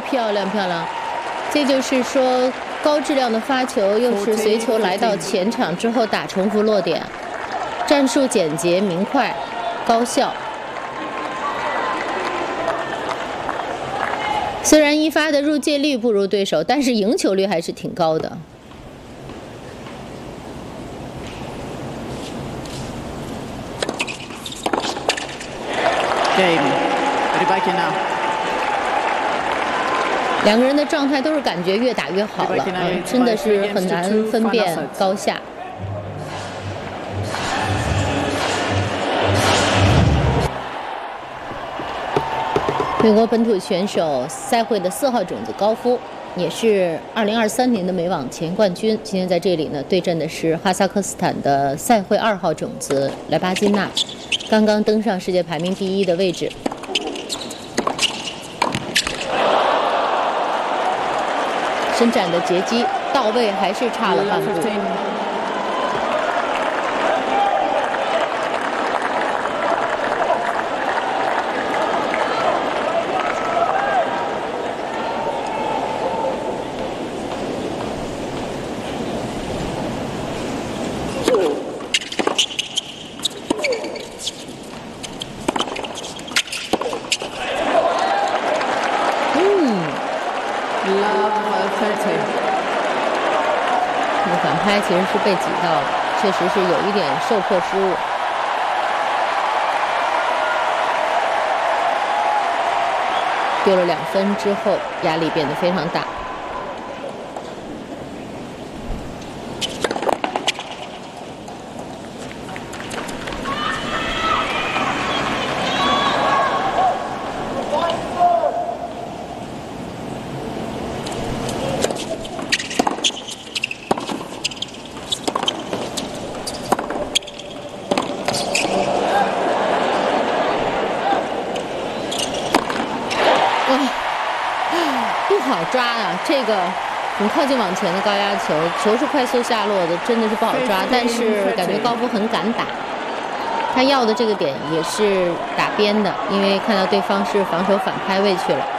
漂亮漂亮！这就是说，高质量的发球，又是随球来到前场之后打重复落点，战术简洁明快，高效。虽然一发的入界率不如对手，但是赢球率还是挺高的。 两个人的状态都是感觉越打越好了，真的是很难分辨高下。美国本土选手赛会的4号种子高夫，也是2023年的美网前冠军。今天在这里呢，对阵的是哈萨克斯坦的赛会2号种子莱巴金娜，刚刚登上世界排名第1的位置。 伸展的截击到位，还是差了半步。这个反拍其实是被挤到了，确实是有一点受迫失误。丢了2分之后，压力变得非常大。不好抓啊！这个很靠近往前的高压球，球是快速下落的，真的是不好抓。但是感觉高夫很敢打，他要的这个点也是打边的，因为看到对方是防守反拍位去了。